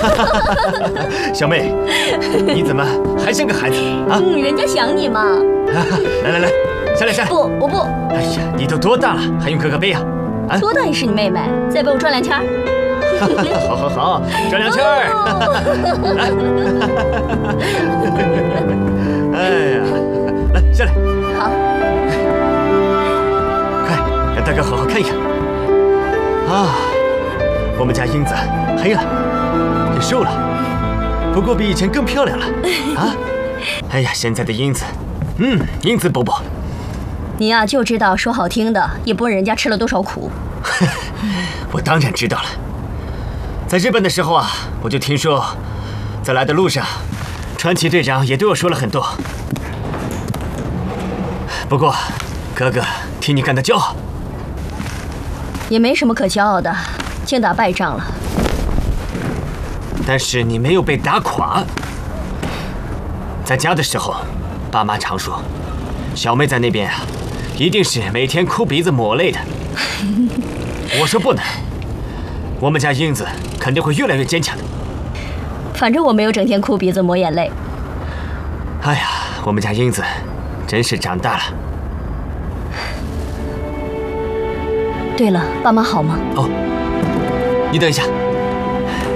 小妹，你怎么还像个孩子啊？ 人家想你嘛。 来，下来。 不，我不。 哎呀，你都多大了，还用哥哥背呀？啊， 多大也是你妹妹，再背我转2圈。 好，转2圈。哎呀，来下来。 好。 快，让大哥好好看一看。啊，我们家英子黑了，也瘦了，不过比以前更漂亮了。啊，哎呀，现在的英子，英子伯伯。 你呀，就知道说好听的，也不问人家吃了多少苦。 我当然知道了。在日本的时候啊，我就听说，在来的路上，川崎队长也对我说了很多。不过，哥哥替你感到骄傲。 也没什么可骄傲的，净打败仗了。 但是你没有被打垮。在家的时候，爸妈常说，小妹在那边啊，一定是每天哭鼻子抹泪的。我说不能，我们家英子肯定会越来越坚强的。 反正我没有整天哭鼻子抹眼泪。 哎呀，我们家英子真是长大了。 对了，爸妈好吗？ 哦，你等一下。